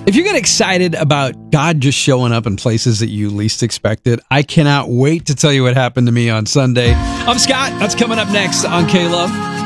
If you get excited about God just showing up in places that you least expected, I cannot wait to tell you what happened to me on Sunday. I'm Scott. That's coming up next on K-Love.